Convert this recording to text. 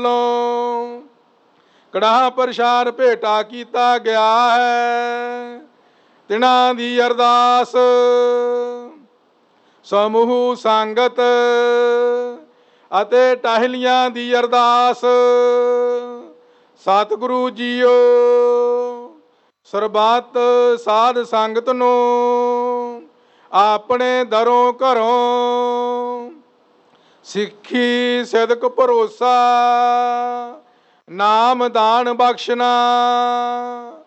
ਕੜਾਹ ਪ੍ਰਸ਼ਾਦ ਭੇਟਾ ਕੀਤਾ ਗਿਆ ਹੈ। ਤਿਨਾਂ ਦੀ ਅਰਦਾਸ ਸਮੂਹ ਸੰਗਤ ਅਤੇ ਟਹਿਲੀਆਂ ਦੀ ਅਰਦਾਸ। ਸਤਿਗੁਰੂ ਜੀਓ ਸਰਬੱਤ ਸਾਧ ਸੰਗਤ ਨੂੰ ਆਪਣੇ ਦਰੋਂ ਘਰੋਂ ਸਿੱਖੀ ਸਿਦਕ ਭਰੋਸਾ ਨਾਮ ਦਾਨ ਬਖਸ਼ਣਾ।